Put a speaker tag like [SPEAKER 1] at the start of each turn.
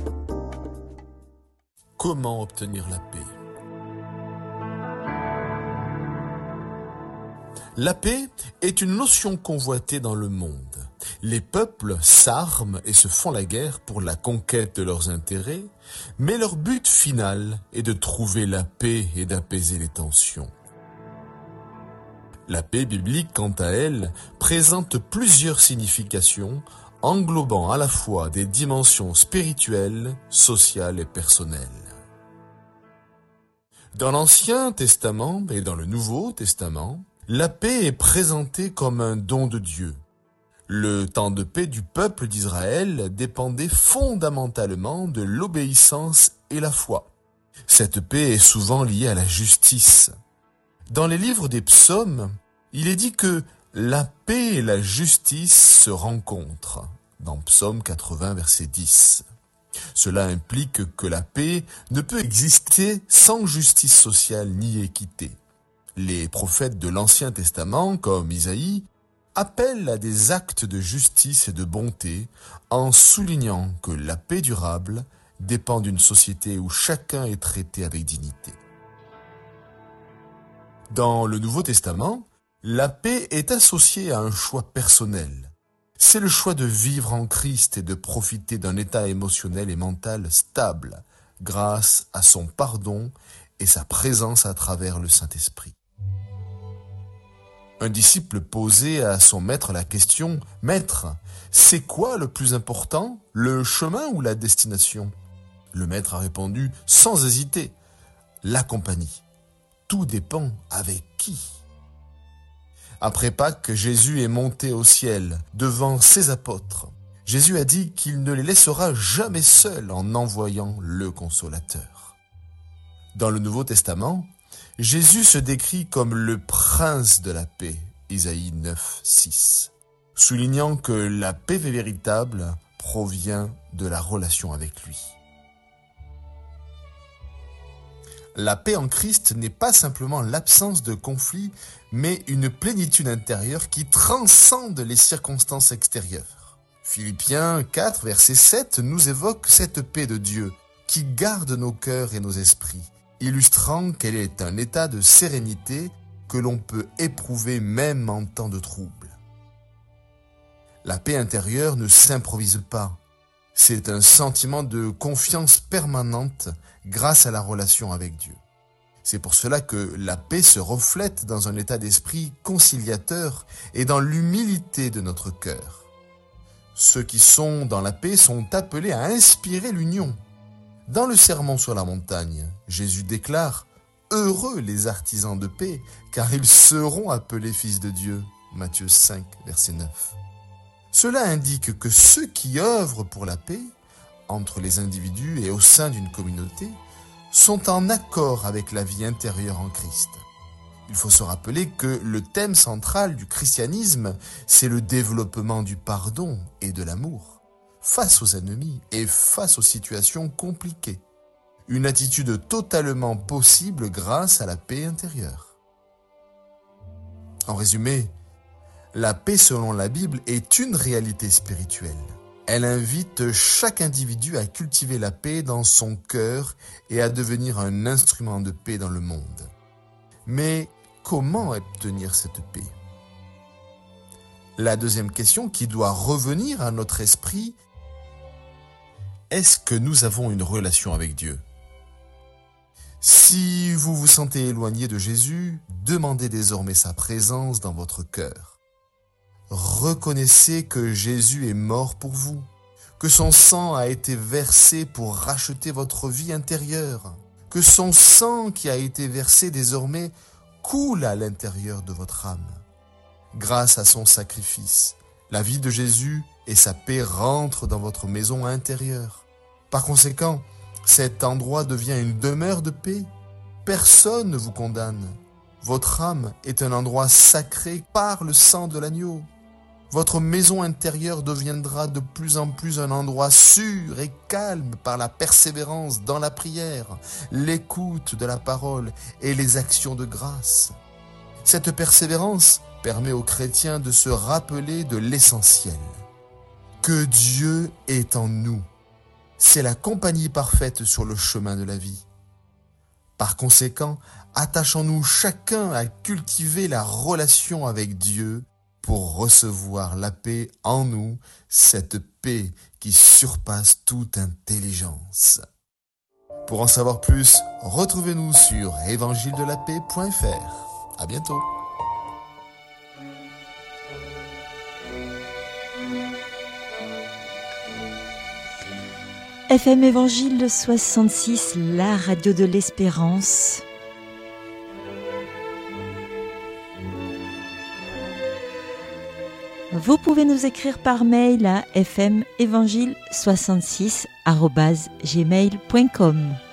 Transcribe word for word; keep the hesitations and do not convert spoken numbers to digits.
[SPEAKER 1] Comment obtenir la paix? La paix est une notion convoitée dans le monde. Les peuples s'arment et se font la guerre pour la conquête de leurs intérêts, mais leur but final est de trouver la paix et d'apaiser les tensions. La paix biblique, quant à elle, présente plusieurs significations, englobant à la fois des dimensions spirituelles, sociales et personnelles. Dans l'Ancien Testament et dans le Nouveau Testament, la paix est présentée comme un don de Dieu. Le temps de paix du peuple d'Israël dépendait fondamentalement de l'obéissance et la foi. Cette paix est souvent liée à la justice. Dans les livres des psaumes, il est dit que la paix et la justice se rencontrent, dans Psaume quatre-vingts, verset dix. Cela implique que la paix ne peut exister sans justice sociale ni équité. Les prophètes de l'Ancien Testament, comme Isaïe, appellent à des actes de justice et de bonté en soulignant que la paix durable dépend d'une société où chacun est traité avec dignité. Dans le Nouveau Testament, la paix est associée à un choix personnel. C'est le choix de vivre en Christ et de profiter d'un état émotionnel et mental stable grâce à son pardon et sa présence à travers le Saint-Esprit. Un disciple posait à son maître la question « Maître, c'est quoi le plus important, le chemin ou la destination ?» Le maître a répondu sans hésiter « La compagnie. Tout dépend avec qui ?» Après Pâques, Jésus est monté au ciel devant ses apôtres. Jésus a dit qu'il ne les laissera jamais seuls en envoyant le Consolateur. Dans le Nouveau Testament, Jésus se décrit comme le prince de la paix, Isaïe neuf, six, soulignant que la paix véritable provient de la relation avec lui. La paix en Christ n'est pas simplement l'absence de conflit, mais une plénitude intérieure qui transcende les circonstances extérieures. Philippiens quatre, verset sept nous évoque cette paix de Dieu qui garde nos cœurs et nos esprits, illustrant qu'elle est un état de sérénité que l'on peut éprouver même en temps de trouble. La paix intérieure ne s'improvise pas. C'est un sentiment de confiance permanente grâce à la relation avec Dieu. C'est pour cela que la paix se reflète dans un état d'esprit conciliateur et dans l'humilité de notre cœur. Ceux qui sont dans la paix sont appelés à inspirer l'union. Dans le Sermon sur la montagne, Jésus déclare « Heureux les artisans de paix, car ils seront appelés fils de Dieu » Matthieu cinq, verset neuf. Cela indique que ceux qui œuvrent pour la paix, entre les individus et au sein d'une communauté, sont en accord avec la vie intérieure en Christ. Il faut se rappeler que le thème central du christianisme, c'est le développement du pardon et de l'amour, face aux ennemis et face aux situations compliquées. Une attitude totalement possible grâce à la paix intérieure. En résumé, la paix selon la Bible est une réalité spirituelle. Elle invite chaque individu à cultiver la paix dans son cœur et à devenir un instrument de paix dans le monde. Mais comment obtenir cette paix? La deuxième question qui doit revenir à notre esprit, est-ce que nous avons une relation avec Dieu? Si vous vous sentez éloigné de Jésus, demandez désormais sa présence dans votre cœur. Reconnaissez que Jésus est mort pour vous, que son sang a été versé pour racheter votre vie intérieure, que son sang qui a été versé désormais coule à l'intérieur de votre âme. Grâce à son sacrifice, la vie de Jésus et sa paix rentrent dans votre maison intérieure. Par conséquent, cet endroit devient une demeure de paix. Personne ne vous condamne. Votre âme est un endroit sacré par le sang de l'agneau. Votre maison intérieure deviendra de plus en plus un endroit sûr et calme par la persévérance dans la prière, l'écoute de la parole et les actions de grâce. Cette persévérance permet aux chrétiens de se rappeler de l'essentiel, que Dieu est en nous. c'est la compagnie parfaite sur le chemin de la vie. Par conséquent, attachons-nous chacun à cultiver la relation avec Dieu pour recevoir la paix en nous, cette paix qui surpasse toute intelligence. Pour en savoir plus, retrouvez-nous sur évangile de la paix point f r. À bientôt.
[SPEAKER 2] F M Évangile soixante-six, la radio de l'espérance. Vous pouvez nous écrire par mail à f m évangile soixante-six arobase gmail point com.